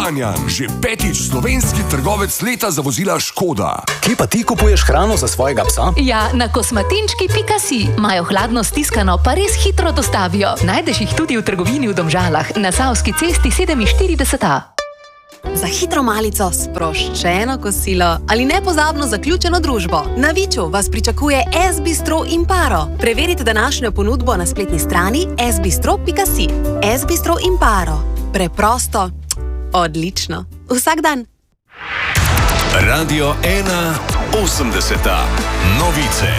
Kranjan, že 5. slovenski trgovec leta za vozila Škoda. Kje pa ti kupuješ hrano za svojega psa? Ja, na kosmatinčki.si. Imajo hladno stiskano, pa res hitro dostavijo. Najdeš jih tudi v trgovini v Domžalah, na Savski cesti 47A. Za hitro malico, sproščeno kosilo ali nepozabno zaključeno družbo. Na Viču vas pričakuje S-bistro Imparo. Preverite današnjo ponudbo na spletni strani sbistro.si. S-bistro Imparo. Preprosto, odlično. Vsak dan. Radio 1 80. Novice.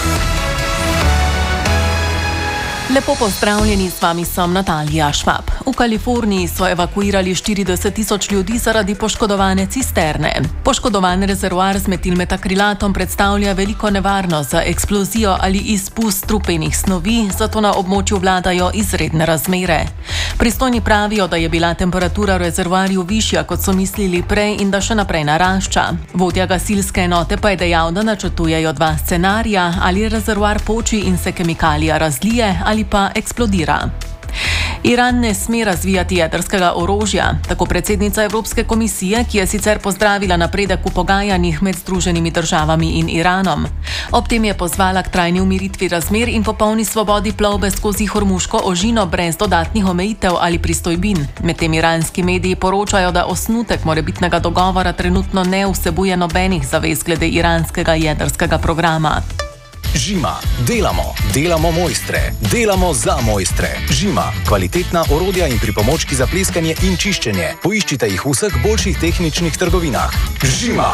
Lepo pozdravljeni, s vami sem Natalija Švab. V Kaliforniji so evakuirali 40.000 ljudi zaradi poškodovane cisterne. Poškodovan rezervoar z metilmetakrilatom predstavlja veliko nevarnost za eksplozijo ali izpust strupenih snovi, zato na območju vladajo izredne razmere. Pristojni pravijo, da je bila temperatura v rezervoarju višja, kot so mislili prej in da še naprej narašča. Vodja gasilske enote pa je dejal, da načrtujejo dva scenarija, ali rezervoar poči in se kemikalija razlije ali pa eksplodira. Iran ne sme razvijati jedrskega orožja, tako predsednica Evropske komisije, ki je sicer pozdravila napredek v pogajanjih med Združenimi državami in Iranom. Ob tem je pozvala k trajni umiritvi razmer in popolni svobodi plovbe skozi Hormuško ožino brez dodatnih omejitev ali pristojbin. Medtem iranski mediji poročajo, da osnutek morebitnega dogovora trenutno ne vsebuje nobenih zavez glede iranskega jedrskega programa. Žima. Delamo mojstre. Delamo za mojstre. Žima. Kvalitetna orodja in pripomočki za pleskanje in čiščenje. Poiščite jih v vseh boljših tehničnih trgovinah. Žima.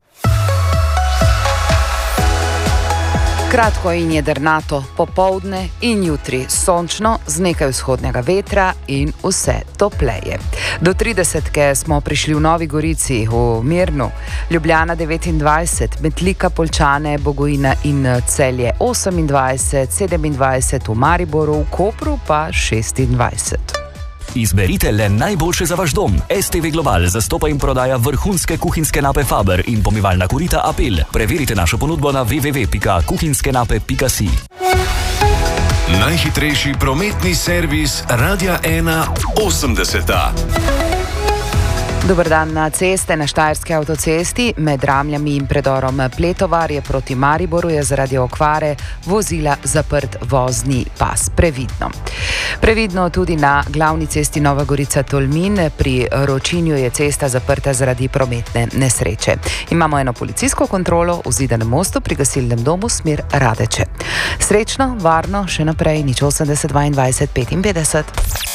Kratko in jedrnato, popoldne in jutri sončno, z nekaj vzhodnega vetra in vse topleje. Do 30 smo prišli v Novi Gorici, v Mirnu, Ljubljana 29, Metlika, Poljčane, Bogojina in Celje 28, 27 v Mariboru, v Kopru pa 26. Izberite le najboljše za vaš dom. STV Global zastopa in prodaja vrhunske kuhinjske nape Faber in pomivalna korita Apel. Preverite našo ponudbo na www.kuhinjskenape.si. Najhitrejši prometni servis Radia 1 80. Dober dan. Na ceste na Štajerski avtocesti med Ramljami in predorom Pletovarje proti Mariboru je zaradi okvare vozila zaprt vozni pas. Previdno. Previdno tudi na glavni cesti Nova Gorica-Tolmin. Pri Ročinju je cesta zaprta zaradi prometne nesreče. Imamo eno policijsko kontrolo v Zidanem mostu pri gasilnem domu smer Radeče. Srečno, varno, še naprej, 080 22 55.